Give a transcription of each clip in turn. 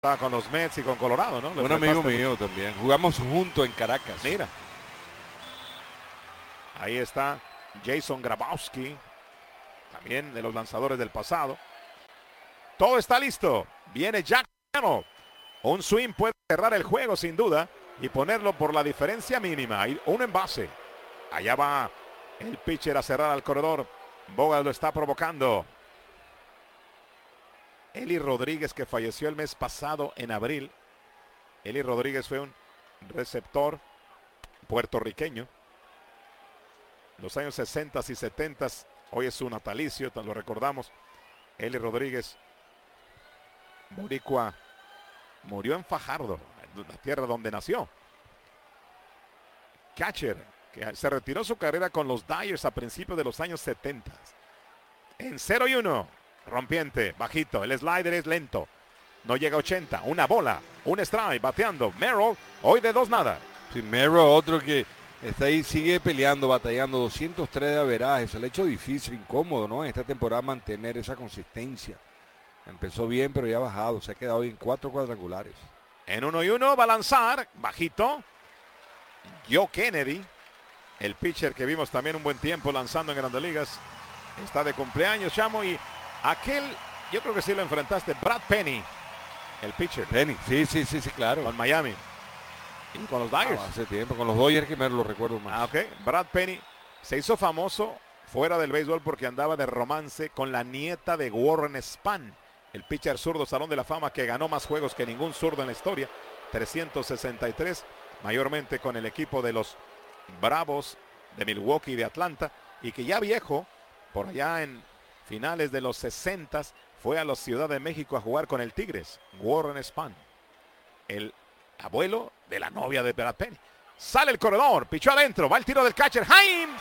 Estaba con los Mets y con Colorado, ¿no? Un amigo mío también. Jugamos juntos en Caracas. Mira. Ahí está Jason Grabowski, también de los lanzadores del pasado. Todo está listo. Viene Jack Cano. Un swing puede cerrar el juego sin duda y ponerlo por la diferencia mínima. Un envase. Allá va el pitcher a cerrar al corredor. Bogas lo está provocando. Eli Rodríguez, que falleció el mes pasado en abril. Eli Rodríguez fue un receptor puertorriqueño. Los años 60 y 70, hoy es su natalicio, lo recordamos. Eli Rodríguez, boricua, murió en Fajardo, la tierra donde nació. Catcher, que se retiró su carrera con los Dyers a principios de los años 70. En 0-1, rompiente, bajito, el slider es lento, no llega a 80, una bola, un strike, bateando. Merrill, hoy de 2-0. Sí, Merrill, otro que está ahí, sigue peleando, batallando, 203 de averaje. Se le ha hecho difícil, incómodo, ¿no? En esta temporada mantener esa consistencia. Empezó bien, pero ya ha bajado. Se ha quedado en 4 cuadrangulares. En 1-1 va a lanzar, bajito. Joe Kennedy, el pitcher que vimos también un buen tiempo lanzando en Grandes Ligas. Está de cumpleaños, Chamo, y aquel, yo creo que sí lo enfrentaste, Brad Penny, el pitcher. Penny, sí, claro. Con Miami. Y con los Dodgers. Hace tiempo, con los Dodgers que me lo recuerdo más. Ok. Brad Penny se hizo famoso fuera del béisbol porque andaba de romance con la nieta de Warren Spahn, el pitcher zurdo Salón de la Fama que ganó más juegos que ningún zurdo en la historia, 363, mayormente con el equipo de los Bravos de Milwaukee y de Atlanta, y que ya viejo, por allá en finales de los 60, fue a la Ciudad de México a jugar con el Tigres, Warren Spahn, el abuelo de la novia de Brad Penny. Sale el corredor, pichó adentro, va el tiro del catcher, Himes.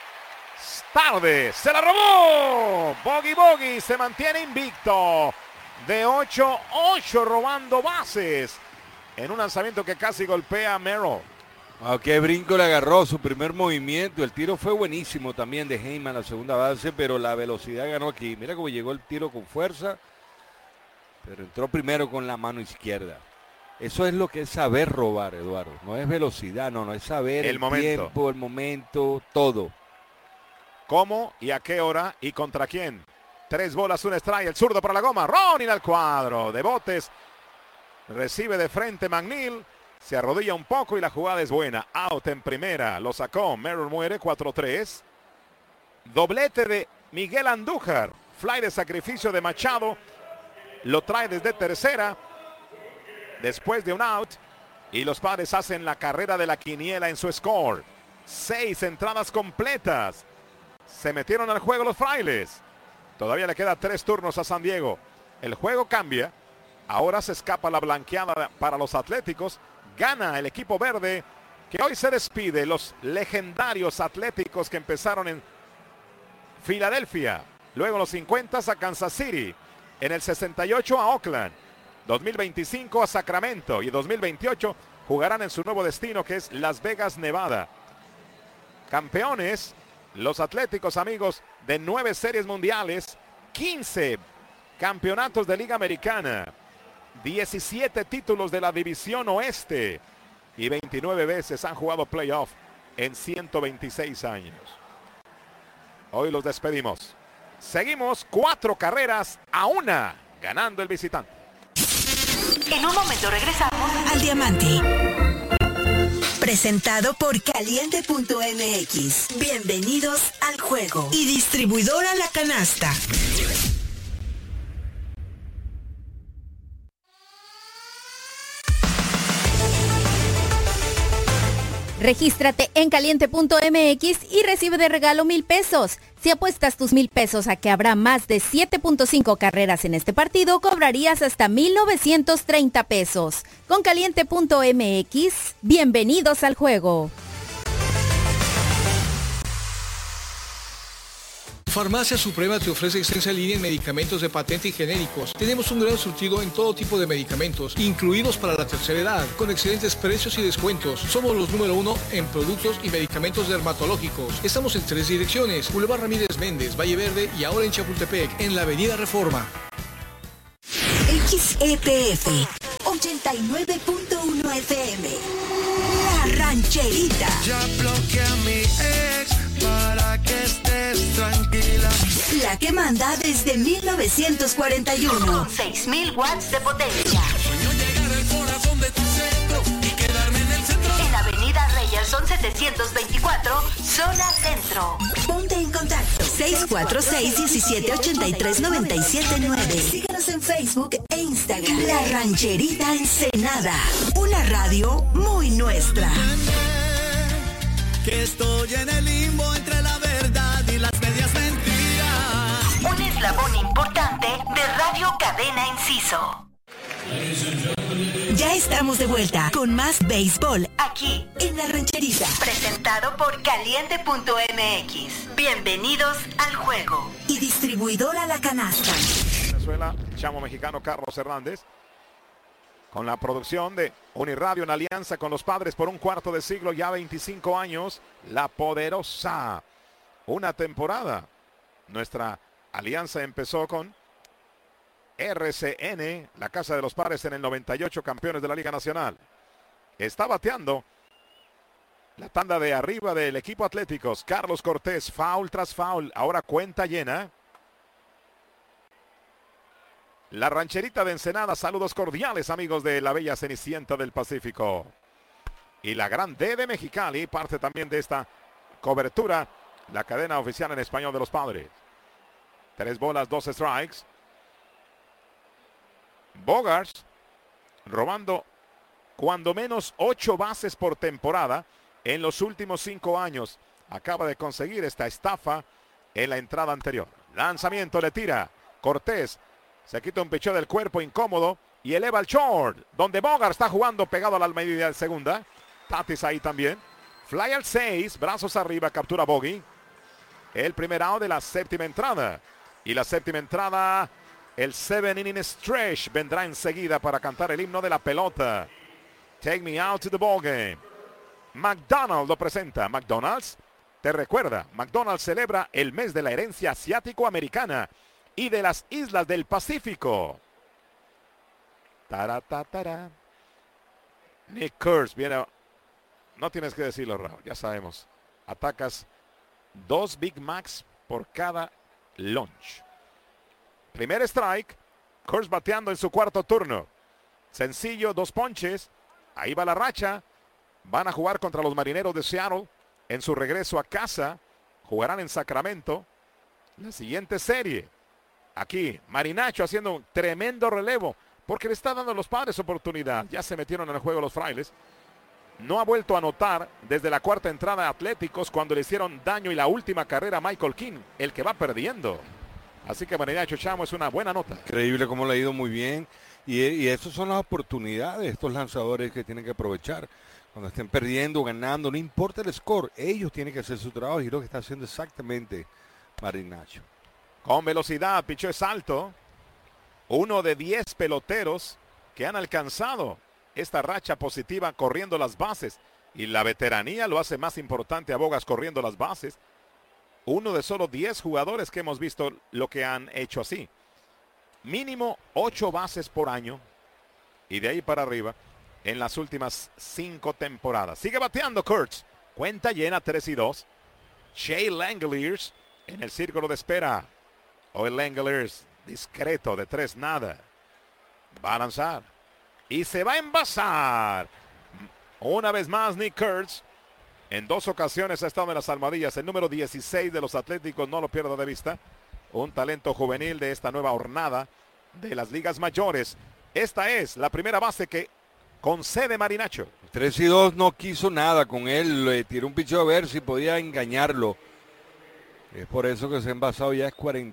Tarde, se la robó. Bogey se mantiene invicto. De 8-8 robando bases. En un lanzamiento que casi golpea a Merrill. Qué brinco le agarró su primer movimiento. El tiro fue buenísimo también de Heyman a la segunda base, pero la velocidad ganó aquí. Mira cómo llegó el tiro con fuerza, pero entró primero con la mano izquierda. Eso es lo que es saber robar, Eduardo. No es velocidad, no es saber el tiempo, el momento, todo. ¿Cómo y a qué hora y contra quién? 3 bolas, un strike, el zurdo para la goma. Ronin al cuadro, de botes. Recibe de frente McNeil. Se arrodilla un poco y la jugada es buena. Out en primera, lo sacó. Merrill muere, 4-3. Doblete de Miguel Andújar. Fly de sacrificio de Machado. Lo trae desde tercera. Después de un out, y los Padres hacen la carrera de la quiniela en su score. 6 entradas completas. Se metieron al juego los Frailes. Todavía le queda 3 turnos a San Diego. El juego cambia. Ahora se escapa la blanqueada para los Atléticos. Gana el equipo verde, que hoy se despide. Los legendarios Atléticos que empezaron en Filadelfia. Luego en los 50 a Kansas City. En el 68 a Oakland. 2025 a Sacramento y 2028 jugarán en su nuevo destino, que es Las Vegas, Nevada. Campeones, los Atléticos, amigos, de 9 series mundiales, 15 campeonatos de Liga Americana, 17 títulos de la División Oeste y 29 veces han jugado playoff en 126 años. Hoy los despedimos. Seguimos 4 carreras a 1, ganando el visitante. En un momento regresamos al Diamante. Presentado por Caliente.mx. Bienvenidos al juego. Y distribuidora La Canasta. Regístrate en Caliente.mx y recibe de regalo 1,000 pesos. Si apuestas tus 1,000 pesos a que habrá más de 7.5 carreras en este partido, cobrarías hasta 1,930 pesos. Con Caliente.mx, bienvenidos al juego. Farmacia Suprema te ofrece extensa línea en medicamentos de patente y genéricos. Tenemos un gran surtido en todo tipo de medicamentos, incluidos para la tercera edad, con excelentes precios y descuentos. Somos los número 1 en productos y medicamentos dermatológicos. Estamos en 3 direcciones: Boulevard Ramírez Méndez, Valle Verde, y ahora en Chapultepec, en la Avenida Reforma. XEPF 89.1 FM. La Rancherita. Ya bloqueé a mi ex para que estés tranquila. La que manda desde 1941. Con 6,000 watts de potencia. Sueño llegar al corazón de tu centro y quedarme en el centro. En Avenida Reyerson 724, zona centro. Ponte en contacto. 646-1783-979. Síguenos en Facebook e Instagram. La Rancherita Ensenada. Una radio muy nuestra. Que estoy en el limbo entre la verdad y las medias mentiras. Un eslabón importante de Radio Cadena Inciso. Ya estamos de vuelta con más béisbol aquí en La Rancherita. Presentado por Caliente.mx. Bienvenidos al juego. Y distribuidora La Canasta. Venezuela, chamo mexicano Carlos Hernández. Con la producción de Uniradio en alianza con los Padres por un cuarto de siglo, ya 25 años. La Poderosa. Una temporada. Nuestra alianza empezó con RCN, la Casa de los Padres en el 98, campeones de la Liga Nacional. Está bateando la tanda de arriba del equipo Atléticos. Carlos Cortés, foul tras foul. Ahora cuenta llena. La Rancherita de Ensenada, saludos cordiales amigos de la bella Cenicienta del Pacífico. Y la Gran D de Mexicali, parte también de esta cobertura, la cadena oficial en español de los Padres. 3 bolas, 2 strikes. Bogaerts robando cuando menos 8 bases por temporada en los últimos 5 años. Acaba de conseguir esta estafa en la entrada anterior. Lanzamiento, le tira. Cortés se quita un picheo del cuerpo incómodo y eleva el short, donde Bogaerts está jugando pegado a la media de segunda. Tatis ahí también. Fly al 6, brazos arriba, captura Bogey. El primer out de la séptima entrada. Y la séptima entrada, el 7-inning stretch, vendrá enseguida para cantar el himno de la pelota. Take me out to the ball game. McDonald's lo presenta. McDonald's te recuerda, McDonald's celebra el mes de la herencia asiático-americana y de las islas del Pacífico. Taratatara. Nick Kurtz viene. No tienes que decirlo, Raúl, ya sabemos. Atacas 2 Big Macs por cada lunch. Primer strike. Kurtz bateando en su cuarto turno. Sencillo, 2 ponches. Ahí va la racha. Van a jugar contra los Marineros de Seattle en su regreso a casa. Jugarán en Sacramento. La siguiente serie. Aquí, Marinacho haciendo un tremendo relevo porque le está dando a los Padres oportunidad. Ya se metieron en el juego los Frailes. No ha vuelto a anotar desde la cuarta entrada a Atléticos cuando le hicieron daño y la última carrera a Michael King, el que va perdiendo. Así que Marinacho Chamo es una buena nota. Increíble cómo le ha ido muy bien. Y esas son las oportunidades, estos lanzadores que tienen que aprovechar. Cuando estén perdiendo, ganando, no importa el score, ellos tienen que hacer su trabajo y lo que está haciendo exactamente Marinacho. Con velocidad, pichó es alto. Uno de 10 peloteros que han alcanzado esta racha positiva corriendo las bases. Y la veteranía lo hace más importante a Bogaerts corriendo las bases. Uno de solo 10 jugadores que hemos visto lo que han hecho así. Mínimo 8 bases por año. Y de ahí para arriba en las últimas 5 temporadas. Sigue bateando Kurtz. Cuenta llena 3-2. Shea Langeliers en el círculo de espera. Hoy Langeliers discreto de 3 nada. Va a lanzar. Y se va a envasar. Una vez más Nick Kurtz. En 2 ocasiones ha estado en las almohadillas. El número 16 de los Atléticos, no lo pierda de vista. Un talento juvenil de esta nueva hornada de las ligas mayores. Esta es la primera base que concede Marinacho. 3-2 no quiso nada con él. Le tiró un picheo a ver si podía engañarlo. Es por eso que se ha envasado ya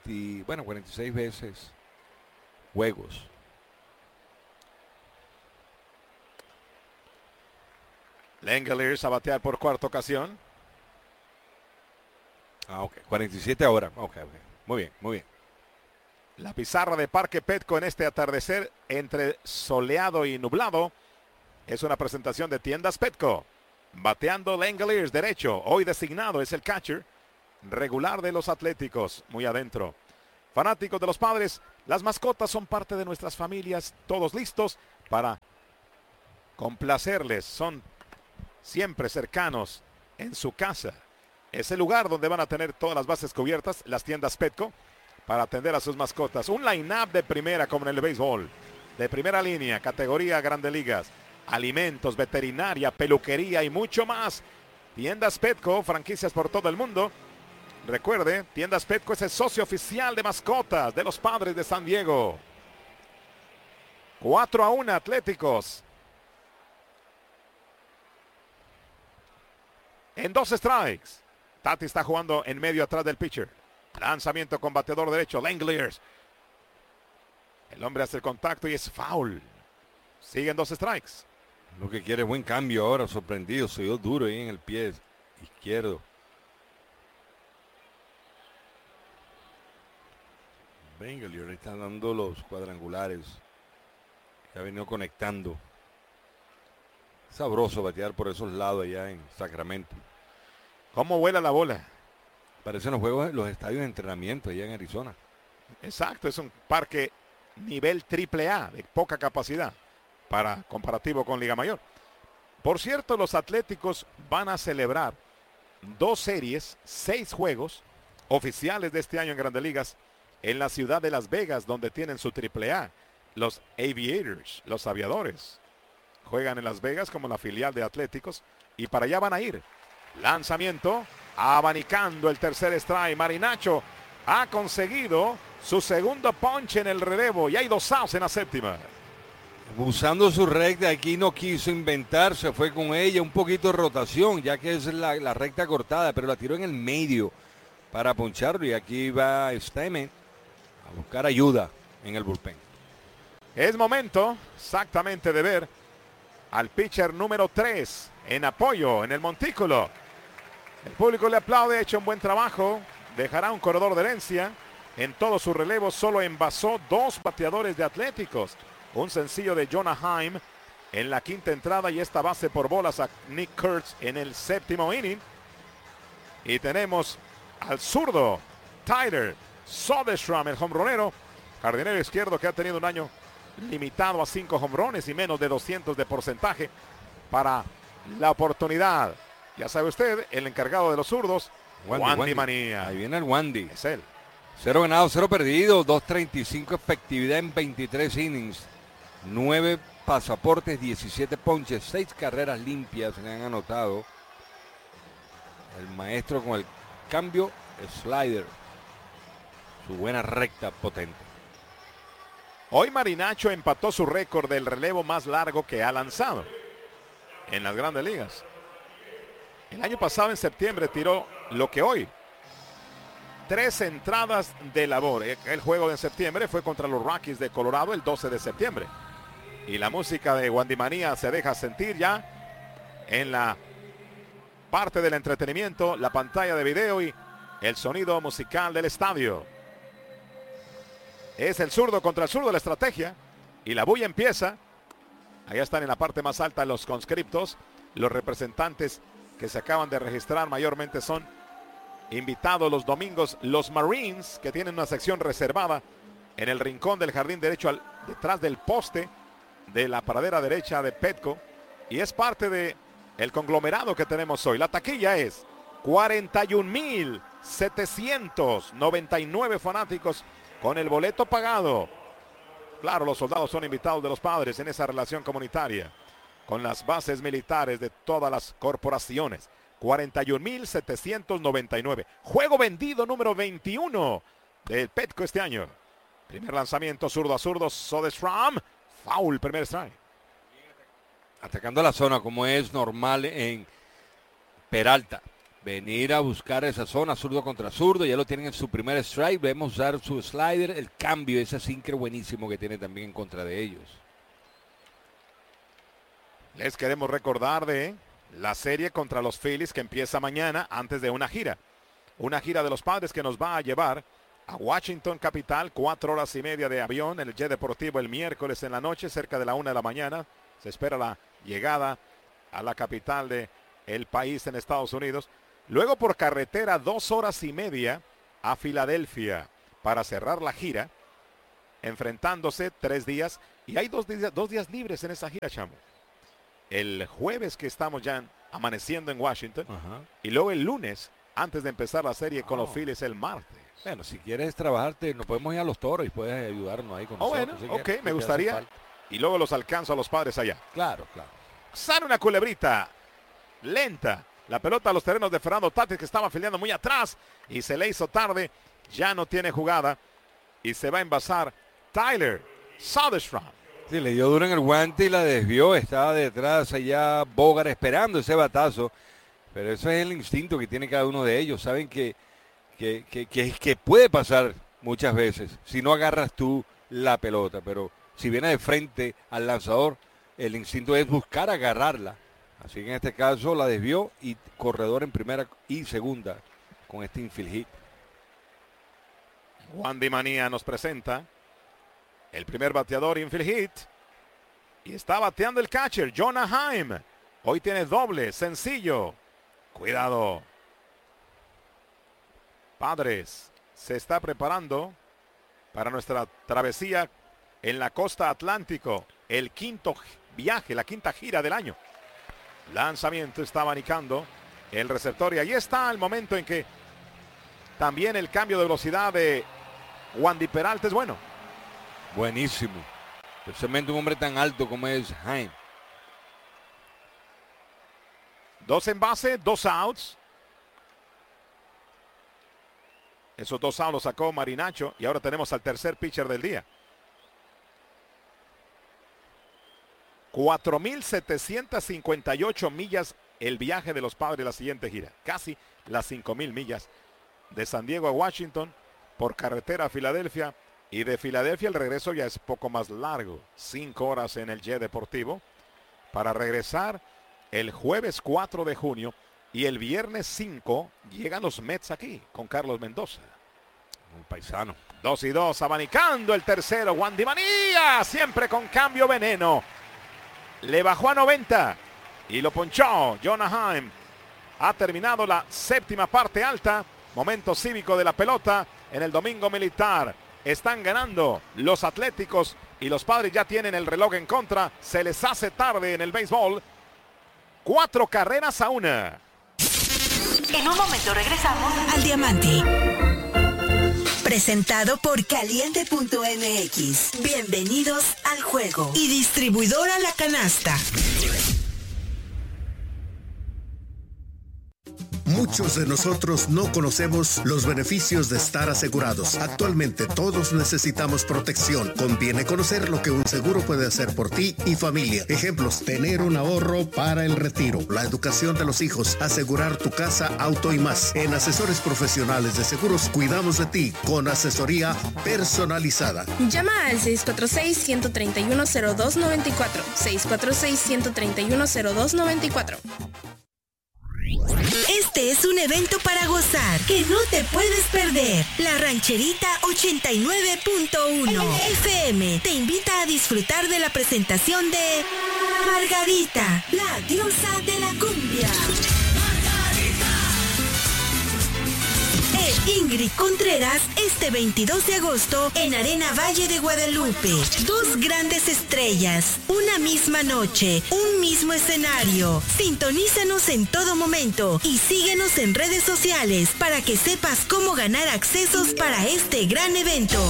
46 veces juegos. Langeliers a batear por cuarta ocasión. Ok, 47 ahora. Ok. Muy bien, muy bien. La pizarra de Parque Petco en este atardecer entre soleado y nublado. Es una presentación de Tiendas Petco. Bateando Langeliers derecho. Hoy designado es el catcher regular de los Atléticos. Muy adentro. Fanáticos de los Padres. Las mascotas son parte de nuestras familias. Todos listos para complacerles. Son siempre cercanos en su casa. Es el lugar donde van a tener todas las bases cubiertas, las tiendas Petco, para atender a sus mascotas. Un line-up de primera como en el béisbol. De primera línea, categoría Grandes Ligas. Alimentos, veterinaria, peluquería y mucho más. Tiendas Petco, franquicias por todo el mundo. Recuerde, Tiendas Petco es el socio oficial de mascotas de los Padres de San Diego. 4-1 Atléticos. En 2 strikes. Tati está jugando en medio atrás del pitcher. Lanzamiento con bateador derecho, Langeliers. El hombre hace el contacto y es foul. Siguen 2 strikes. Lo que quiere es buen cambio ahora, sorprendido. Se dio duro ahí en el pie izquierdo. Langeliers está dando los cuadrangulares. Que ha venido conectando. Sabroso batear por esos lados allá en Sacramento. ¿Cómo vuela la bola? Parecen los estadios de entrenamiento allá en Arizona. Exacto, es un parque nivel AAA de poca capacidad para comparativo con Liga Mayor. Por cierto, los Atléticos van a celebrar 2 series, 6 juegos oficiales de este año en Grandes Ligas en la ciudad de Las Vegas, donde tienen su AAA. Los Aviators, los aviadores, juegan en Las Vegas como la filial de Atléticos y para allá van a ir. Lanzamiento, abanicando el tercer strike. Marinacho ha conseguido su segundo ponche en el relevo y hay 2 outs en la séptima. Usando su recta, aquí no quiso inventar, se fue con ella, un poquito de rotación, ya que es la recta cortada, pero la tiró en el medio para poncharlo y aquí va Stemmen a buscar ayuda en el bullpen. Es momento exactamente de ver al pitcher número 3 en apoyo en el montículo. El público le aplaude, ha hecho un buen trabajo. Dejará un corredor de herencia. En todo su relevo solo envasó 2 bateadores de Atléticos. Un sencillo de Jonah Heim en la 5ª entrada y esta base por bolas a Nick Kurtz en el 7º inning. Y tenemos al zurdo Tyler Soderstrom, el jonronero, jardinero izquierdo que ha tenido un año limitado a 5 jonrones y menos de 200 de porcentaje para la oportunidad. Ya sabe usted, el encargado de los zurdos, Wandy Manía. Ahí viene el Wandy. Es él. 0 ganado, 0 perdido, 2.35 efectividad en 23 innings. 9 pasaportes, 17 ponches, 6 carreras limpias le han anotado. El maestro con el cambio, slider. Su buena recta potente. Hoy Marinacho empató su récord del relevo más largo que ha lanzado en las Grandes Ligas. El año pasado en septiembre tiró lo que hoy. 3 entradas de labor. El juego de septiembre fue contra los Rockies de Colorado el 12 de septiembre. Y la música de Wandy Manía se deja sentir ya en la parte del entretenimiento, la pantalla de video y el sonido musical del estadio. Es el zurdo contra el zurdo la estrategia. Y la bulla empieza. Allá están en la parte más alta los conscriptos. Los representantes que se acaban de registrar mayormente son invitados los domingos. Los Marines, que tienen una sección reservada en el rincón del jardín derecho detrás del poste de la pradera derecha de Petco. Y es parte de el conglomerado que tenemos hoy. La taquilla es 41,799 fanáticos con el boleto pagado. Claro, los soldados son invitados de los padres en esa relación comunitaria con las bases militares de todas las corporaciones. 41,799. Juego vendido número 21 del Petco este año. Primer lanzamiento zurdo a zurdo, Soderstrom. Foul, primer strike. Atacando la zona como es normal en Peralta. Venir a buscar esa zona, zurdo contra zurdo, ya lo tienen en su primer strike. Vemos usar su slider, el cambio, ese sinker buenísimo que tiene también en contra de ellos. Les queremos recordar de la serie contra los Phillies que empieza mañana antes de una gira. Una gira de los padres que nos va a llevar a Washington capital, 4 horas y media de avión en el jet deportivo el miércoles en la noche, cerca de la 1 de la mañana. Se espera la llegada a la capital del país en Estados Unidos. Luego por carretera 2 horas y media a Filadelfia para cerrar la gira, enfrentándose 3 días Y hay dos días libres en esa gira, chamo. El jueves que estamos ya amaneciendo en Washington. Y luego el lunes, antes de empezar la serie con los Phillies el martes. Bueno, si quieres trabajarte, nos podemos ir a los Toros y puedes ayudarnos ahí con nosotros. Bueno, ok, me gustaría. Y luego los alcanzo a los Padres allá. Claro. Sale una culebrita lenta. La pelota a los terrenos de Fernando Tatis, que estaba filiando muy atrás y se le hizo tarde. Ya no tiene jugada y se va a envasar Tyler Soderstrom. Sí, le dio duro en el guante y la desvió. Estaba detrás allá Bogart esperando ese batazo. Pero eso es el instinto que tiene cada uno de ellos. Saben que puede pasar muchas veces si no agarras tú la pelota. Pero si viene de frente al lanzador, el instinto es buscar agarrarla. Así que en este caso la desvió y corredor en primera y segunda con este infield hit. Juan Di Manía nos presenta el primer bateador infield hit. Y está bateando el catcher, Jonah Heim. Hoy tiene doble, sencillo. Cuidado. Padres se está preparando para nuestra travesía en la costa atlántico. El quinto viaje, la quinta gira del año. Lanzamiento, está abanicando el receptor. Y ahí está el momento en que también el cambio de velocidad de Wandy Peralta es bueno. Buenísimo. Especialmente un hombre tan alto como es Heim. 2 en base, 2 outs. Esos 2 outs los sacó Marinacho. Y ahora tenemos al tercer pitcher del día. 4,758 millas el viaje de los Padres la siguiente gira. Casi las 5,000 millas de San Diego a Washington por carretera a Filadelfia. Y de Filadelfia el regreso ya es poco más largo. 5 horas en el jet deportivo para regresar el jueves 4 de junio. Y el viernes 5 llegan los Mets aquí con Carlos Mendoza. Un paisano. 2-2, abanicando el tercero. Juan Di Manía, siempre con cambio veneno. Le bajó a 90 y lo ponchó Jonah Heim. Ha terminado la séptima parte alta. Momento cívico de la pelota en el Domingo Militar. Están ganando los Atléticos y los Padres ya tienen el reloj en contra. Se les hace tarde en el béisbol. 4 carreras a 1. En un momento regresamos al Diamante. Presentado por Caliente.mx. Bienvenidos al juego. Y distribuidora La Canasta. Muchos de nosotros no conocemos los beneficios de estar asegurados. Actualmente todos necesitamos protección. Conviene conocer lo que un seguro puede hacer por ti y familia. Ejemplos: tener un ahorro para el retiro, la educación de los hijos, asegurar tu casa, auto y más. En Asesores Profesionales de Seguros cuidamos de ti con asesoría personalizada. Llama al 646-131-0294. 646-131-0294. Este es un evento para gozar que no te puedes perder. La Rancherita 89.1 FM te invita a disfrutar de la presentación de Margarita, la diosa de la cumbia. Ingrid Contreras este 22 de agosto en Arena Valle de Guadalupe. 2 grandes estrellas, una misma noche, un mismo escenario. Sintonízanos en todo momento y síguenos en redes sociales para que sepas cómo ganar accesos para este gran evento.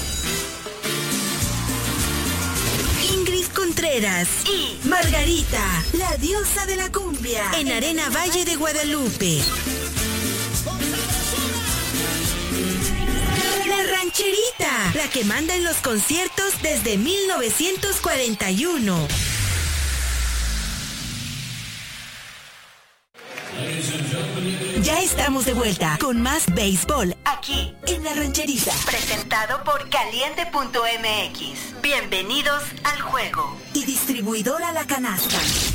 Ingrid Contreras y Margarita, la diosa de la cumbia, en Arena Valle de Guadalupe. La Rancherita, la que manda en los conciertos desde 1941. Ya estamos de vuelta con más béisbol aquí en La Rancherita. Presentado por Caliente.mx. Bienvenidos al juego. Y distribuidora La Canasta.